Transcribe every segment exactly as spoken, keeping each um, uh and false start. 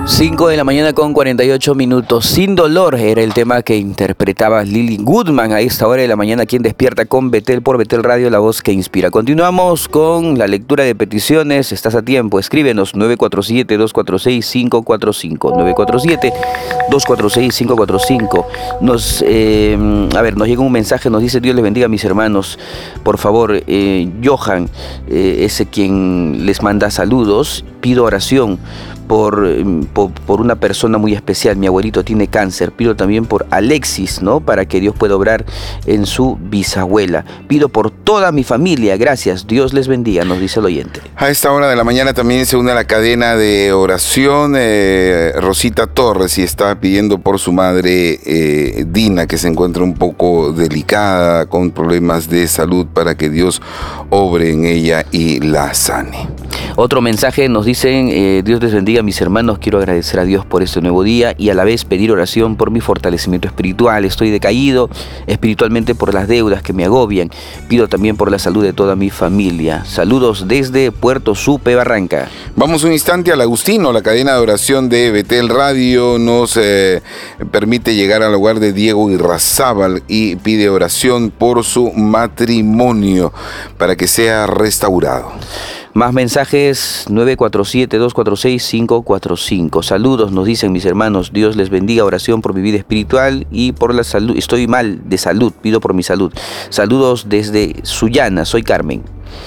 cinco de la mañana con cuarenta y ocho minutos. Sin dolor era el tema que interpretaba Lily Goodman a esta hora de la mañana, quien despierta con Betel por Betel Radio, la voz que inspira. Continuamos con la lectura de peticiones. Estás a tiempo. Escríbenos nueve cuatro siete, dos cuatro seis, cinco cuatro cinco. nueve cuatro siete, dos cuatro seis, cinco cuatro cinco. Nos, eh, a ver, nos llega un mensaje, nos dice: Dios les bendiga a mis hermanos. Por favor, eh, Johan, eh, ese quien les manda saludos, pido oración Por, por, por una persona muy especial. Mi abuelito tiene cáncer. Pido también por Alexis, ¿no? Para que Dios pueda obrar en su bisabuela. Pido por toda mi familia. Gracias. Dios les bendiga, nos dice el oyente. A esta hora de la mañana también se une a la cadena de oración eh, Rosita Torres, y está pidiendo por su madre eh, Dina, que se encuentra un poco delicada con problemas de salud, para que Dios obre en ella y la sane. Otro mensaje nos dicen: eh, Dios les bendiga a mis hermanos, quiero agradecer a Dios por este nuevo día y a la vez pedir oración por mi fortalecimiento espiritual. Estoy decaído espiritualmente por las deudas que me agobian. Pido también por la salud de toda mi familia. Saludos desde Puerto Supe, Barranca. Vamos un instante al Agustino. La cadena de oración de Betel Radio nos eh, permite llegar al hogar de Diego Irrazábal y pide oración por su matrimonio para que sea restaurado. Más mensajes: nueve cuatro siete, dos cuatro seis, cinco cuatro cinco. Saludos, nos dicen mis hermanos. Dios les bendiga. Oración por mi vida espiritual y por la salud. Estoy mal de salud, pido por mi salud. Saludos desde Sullana, soy Carmen.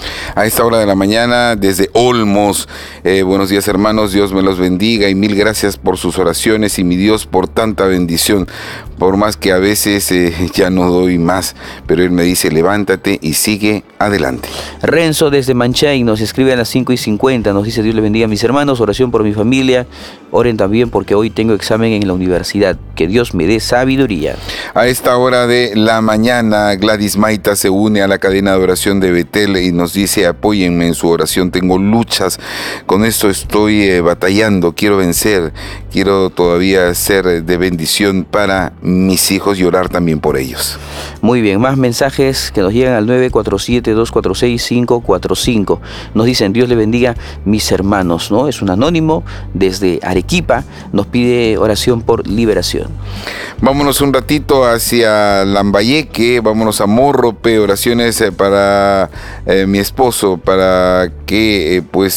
A esta hora de la mañana desde Olmos, eh, buenos días hermanos, Dios me los bendiga y mil gracias por sus oraciones y mi Dios por tanta bendición, por más que a veces eh, ya no doy más, pero Él me dice levántate y sigue adelante. Renzo desde Manchay nos escribe a las cinco y cincuenta, nos dice: Dios les bendiga a mis hermanos, oración por mi familia, oren también porque hoy tengo examen en la universidad, que Dios me dé sabiduría. A esta hora de la mañana Gladys Maita se une a la cadena de oración de Betel y nos dice: apóyenme en su oración, tengo luchas, con esto estoy eh, batallando, quiero vencer, quiero todavía ser de bendición para mis hijos y orar también por ellos. Muy bien, más mensajes que nos llegan al nueve cuatro siete, dos cuatro seis, cinco cuatro cinco. Nos dicen: Dios le bendiga mis hermanos, ¿no? Es un anónimo desde Arequipa, nos pide oración por liberación. Vámonos un ratito hacia Lambayeque, vámonos a Morrope, oraciones eh, para eh, mi esposo, para que eh, pues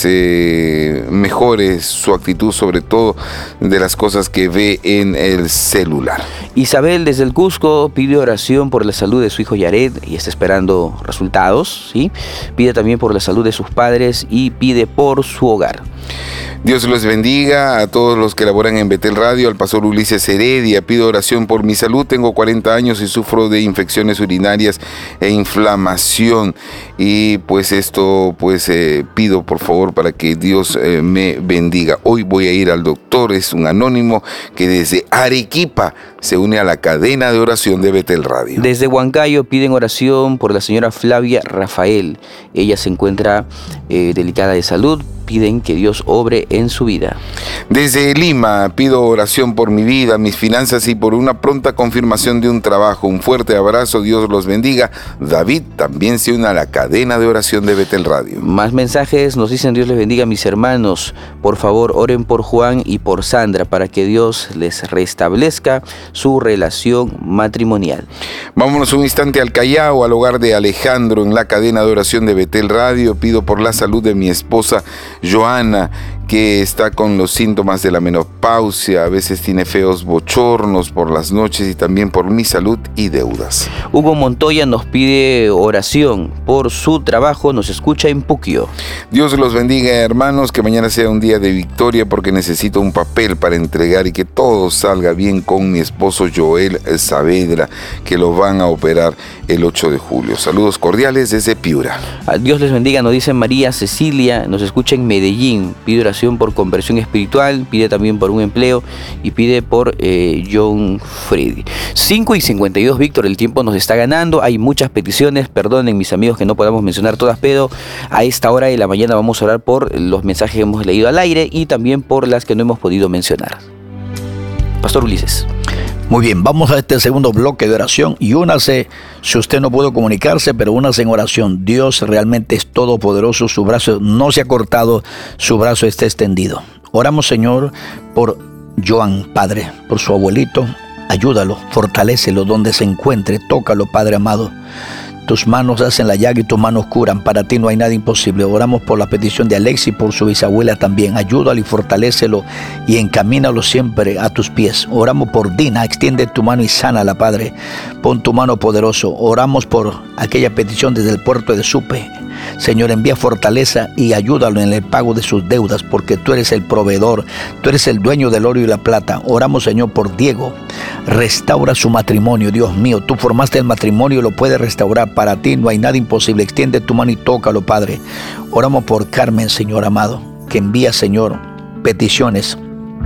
eh, mejore su actitud, sobre todo de las cosas que ve en el celular. Isabel desde el Cusco pide oración por la salud de su hijo Yared y está esperando resultados, ¿sí? Pide también por la salud de sus padres y pide por su hogar. Dios los bendiga a todos los que laboran en Betel Radio, al pastor Ulises Heredia. Pido oración por mi salud, tengo cuarenta años y sufro de infecciones urinarias e inflamación. Y pues esto, pues eh, pido por favor para que Dios eh, me bendiga. Hoy voy a ir al doctor, es un anónimo que desde Arequipa se une a la cadena de oración de Betel Radio. Desde Huancayo piden oración por la señora Flavia Rafael. Ella se encuentra eh, delicada de salud. Piden que Dios obre en su vida. Desde Lima pido oración por mi vida, mis finanzas y por una pronta confirmación de un trabajo. Un fuerte abrazo, Dios los bendiga. David también se une a la cadena de oración de Betel Radio. Más mensajes nos dicen: Dios les bendiga mis hermanos. Por favor, oren por Juan y por Sandra para que Dios les restablezca su relación matrimonial. Vámonos un instante al Callao, al hogar de Alejandro, en la cadena de oración de Betel Radio. Pido por la salud de mi esposa Joana, que está con los síntomas de la menopausia, a veces tiene feos bochornos por las noches, y también por mi salud y deudas. Hugo Montoya nos pide oración por su trabajo, nos escucha en Puquio. Dios los bendiga hermanos, que mañana sea un día de victoria porque necesito un papel para entregar y que todo salga bien con mi esposo Joel Saavedra, que lo van a operar el ocho de julio. Saludos cordiales desde Piura. Dios les bendiga, nos dice María Cecilia, nos escucha en Medellín, pide oración por conversión espiritual, pide también por un empleo y pide por eh, John Freddy. cinco y cincuenta y dos, Víctor, el tiempo nos está ganando, hay muchas peticiones, perdonen mis amigos que no podamos mencionar todas, pero a esta hora de la mañana vamos a orar por los mensajes que hemos leído al aire y también por las que no hemos podido mencionar. Pastor Ulises. Muy bien, vamos a este segundo bloque de oración y únase, si usted no pudo comunicarse, pero únase en oración. Dios realmente es todopoderoso, su brazo no se ha cortado, su brazo está extendido. Oramos, Señor, por Joan, Padre, por su abuelito. Ayúdalo, fortalécelo donde se encuentre, tócalo, Padre amado. Tus manos hacen la llaga y tus manos curan. Para ti no hay nada imposible. Oramos por la petición de Alexis, por su bisabuela también. Ayúdalo y fortalécelo y encamínalo siempre a tus pies. Oramos por Dina. Extiende tu mano y sánala, Padre. Pon tu mano poderoso. Oramos por aquella petición desde el puerto de Supe. Señor, envía fortaleza y ayúdalo en el pago de sus deudas, porque tú eres el proveedor, tú eres el dueño del oro y la plata. Oramos, Señor, por Diego. Restaura su matrimonio, Dios mío. Tú formaste el matrimonio y lo puedes restaurar. Para ti no hay nada imposible. Extiende tu mano y tócalo, Padre. Oramos por Carmen, Señor amado, que envía, Señor, peticiones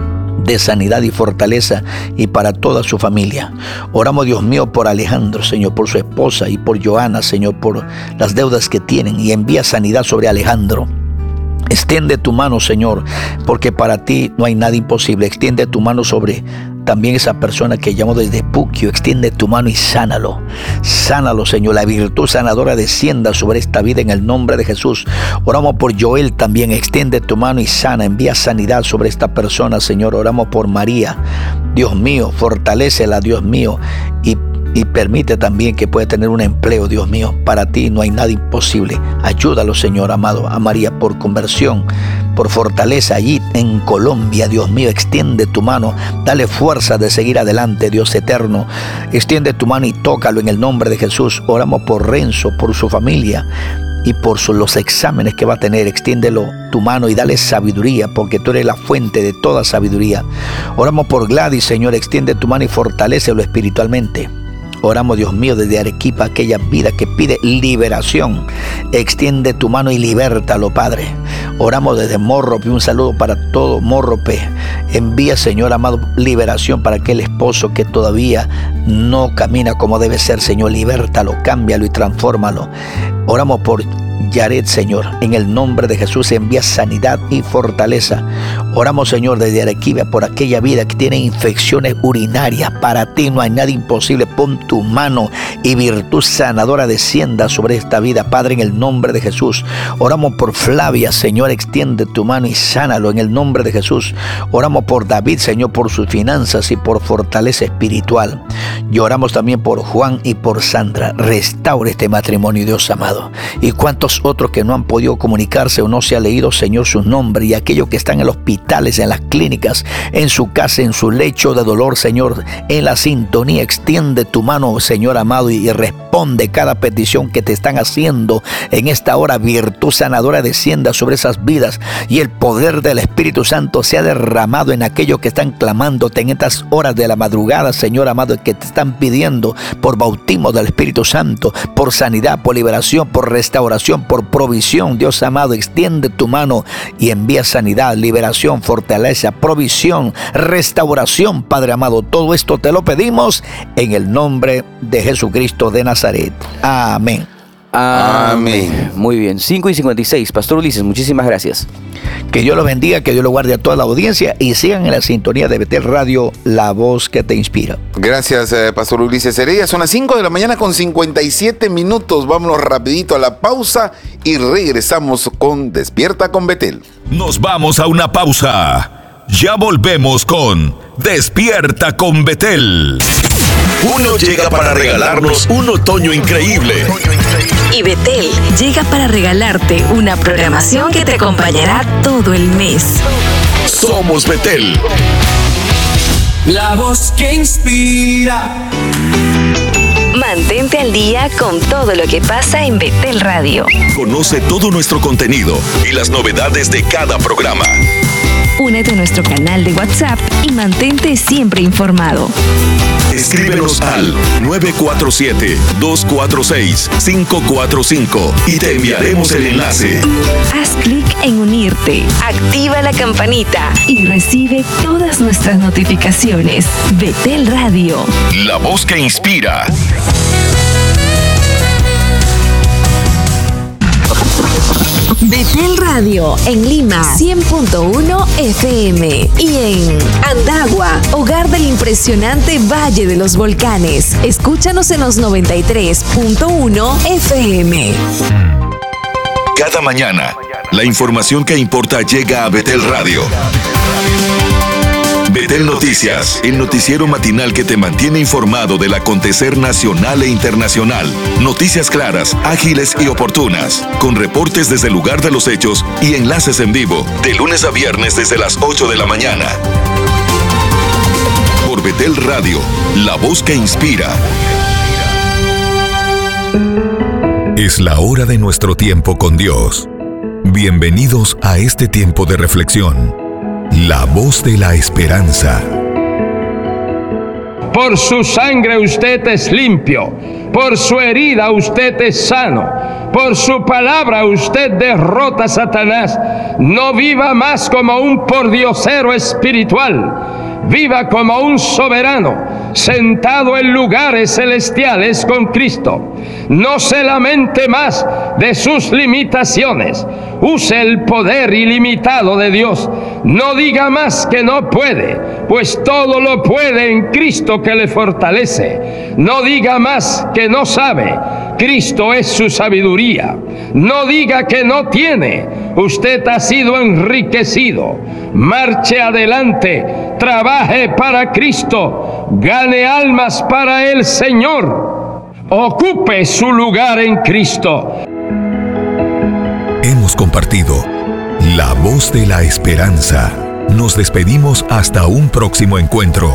de sanidad y fortaleza y para toda su familia. Oramos, Dios mío, por Alejandro, Señor, por su esposa y por Joana, Señor, por las deudas que tienen, y envía sanidad sobre Alejandro. Extiende tu mano, Señor, porque para ti no hay nada imposible. Extiende tu mano sobre también esa persona que llamó desde Puquio. Extiende tu mano y sánalo. Sánalo, Señor. La virtud sanadora descienda sobre esta vida en el nombre de Jesús. Oramos por Joel también. Extiende tu mano y sana. Envía sanidad sobre esta persona, Señor. Oramos por María. Dios mío, fortalécela, Dios mío, y Y permite también que pueda tener un empleo, Dios mío. Para ti no hay nada imposible. Ayúdalo, Señor amado, a María por conversión, por fortaleza allí en Colombia, Dios mío. Extiende tu mano, dale fuerza de seguir adelante, Dios eterno. Extiende tu mano y tócalo en el nombre de Jesús. Oramos por Renzo, por su familia y por su, los exámenes que va a tener. Extiéndelo tu mano y dale sabiduría, porque tú eres la fuente de toda sabiduría. Oramos por Gladys, Señor. Extiende tu mano y fortalécelo espiritualmente. Oramos, Dios mío, desde Arequipa, aquella vida que pide liberación. Extiende tu mano y libértalo, Padre. Oramos desde Morrope, un saludo para todo Morrope. Envía, Señor amado, liberación para aquel esposo que todavía no camina como debe ser, Señor. Libértalo, cámbialo y transfórmalo. Oramos por Yaret, Señor, en el nombre de Jesús. Envía sanidad y fortaleza. Oramos, Señor, desde Arequipa por aquella vida que tiene infecciones urinarias. Para ti no hay nada imposible. Pon tu mano y virtud sanadora descienda sobre esta vida, Padre, en el nombre de Jesús. Oramos por Flavia, Señor. Extiende tu mano y sánalo en el nombre de Jesús. Oramos por David, Señor, por sus finanzas y por fortaleza espiritual. Y oramos también por Juan y por Sandra. Restaure este matrimonio, Dios amado. Y cuántos otros que no han podido comunicarse o no se ha leído, Señor, sus nombres, y aquellos que están en los hospitales, en las clínicas, en su casa, en su lecho de dolor, Señor, en la sintonía. Extiende tu mano, Señor amado, y responde cada petición que te están haciendo en esta hora. Virtud sanadora descienda sobre esas vidas y el poder del Espíritu Santo sea derramado en aquellos que están clamándote en estas horas de la madrugada, Señor amado, que te están pidiendo por bautismo del Espíritu Santo, por sanidad, por liberación, por restauración, por provisión. Dios amado, extiende tu mano y envía sanidad, liberación, fortaleza, provisión, restauración, Padre amado. Todo esto te lo pedimos en el nombre de Jesucristo de Nazaret. Amén. Amén. Muy bien. cinco y cincuenta y seis. Pastor Ulises, muchísimas gracias. Que Dios los bendiga, que Dios lo guarde a toda la audiencia y sigan en la sintonía de Betel Radio, la voz que te inspira. Gracias, eh, Pastor Ulises Heredia. Son las cinco de la mañana con cincuenta y siete minutos. Vámonos rapidito a la pausa y regresamos con Despierta con Betel. Nos vamos a una pausa. Ya volvemos con Despierta con Betel. Uno llega para regalarnos un otoño increíble. Y Betel llega para regalarte una programación que te acompañará todo el mes. Somos Betel. La voz que inspira. Mantente al día con todo lo que pasa en Betel Radio. Conoce todo nuestro contenido y las novedades de cada programa. Únete a nuestro canal de WhatsApp y mantente siempre informado. Escríbenos al nueve cuatro siete, dos cuatro seis, cinco cuatro cinco y te enviaremos el enlace. Haz clic en unirte, activa la campanita y recibe todas nuestras notificaciones. Betel Radio. La voz que inspira. Betel Radio en Lima cien punto uno F M y en Andagua, hogar del impresionante Valle de los Volcanes. Escúchanos en los noventa y tres punto uno F M. Cada mañana La información que importa llega a Betel Radio. Betel Noticias, el noticiero matinal que te mantiene informado del acontecer nacional e internacional. Noticias claras, ágiles y oportunas, con reportes desde el lugar de los hechos y enlaces en vivo, de lunes a viernes desde las ocho de la mañana. Por Betel Radio, la voz que inspira. Es la hora de nuestro tiempo con Dios. Bienvenidos a este tiempo de reflexión. La voz de la esperanza. Por su sangre usted es limpio, por su herida usted es sano, por su palabra usted derrota a Satanás. No viva más como un pordiosero espiritual, viva como un soberano, sentado en lugares celestiales con Cristo. No se lamente más de sus limitaciones. Use el poder ilimitado de Dios. No diga más que no puede, pues todo lo puede en Cristo que le fortalece. No diga más que no sabe. Cristo es su sabiduría. No diga que no tiene. Usted ha sido enriquecido. Marche adelante. Trabaje para Cristo. Gane almas para el Señor. Ocupe su lugar en Cristo. Hemos compartido La Voz de la Esperanza. Nos despedimos hasta un próximo encuentro.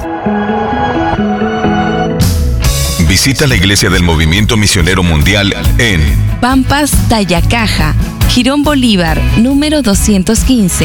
Visita la Iglesia del Movimiento Misionero Mundial en Pampas, Tayacaja, Girón Bolívar, número doscientos quince.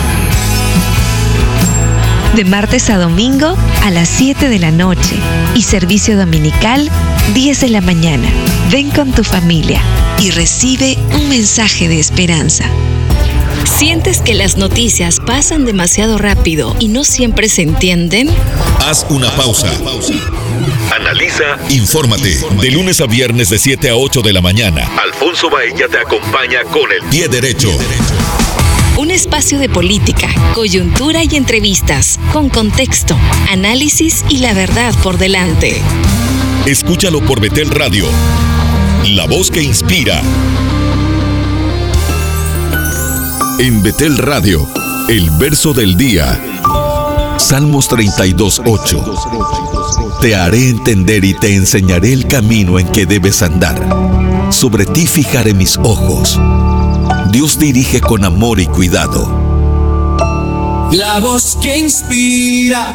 De martes a domingo a las siete de la noche y servicio dominical diez de la mañana. Ven con tu familia y recibe un mensaje de esperanza. ¿Sientes que las noticias pasan demasiado rápido y no siempre se entienden? Haz una pausa. Analiza, infórmate. De lunes a viernes de siete a ocho de la mañana. Alfonso Baella te acompaña con el pie derecho. Un espacio de política, coyuntura y entrevistas, con contexto, análisis y la verdad por delante. Escúchalo por Betel Radio, la voz que inspira. En Betel Radio, el verso del día. Salmos treinta y dos, ocho. Te haré entender y te enseñaré el camino en que debes andar. Sobre ti fijaré mis ojos. Dios dirige con amor y cuidado. La voz que inspira.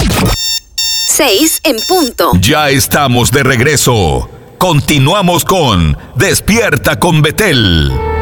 Seis en punto. Ya estamos de regreso. Continuamos con Despierta con Betel.